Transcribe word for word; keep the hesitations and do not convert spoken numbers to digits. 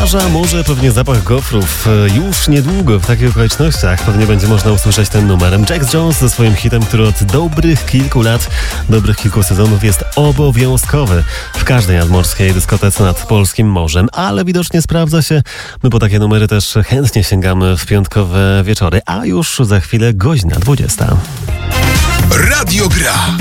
plaża, morze, pewnie zapach gofrów. Już niedługo w takich okolicznościach pewnie będzie można usłyszeć ten numer. Jax Jones ze swoim hitem, który od dobrych kilku lat, dobrych kilku sezonów jest obowiązkowy w każdej nadmorskiej dyskotece nad polskim morzem, ale widocznie sprawdza się. My po takie numery też chętnie sięgamy w piątkowe wieczory, a już za chwilę godzina dwudziesta. Radio Gra.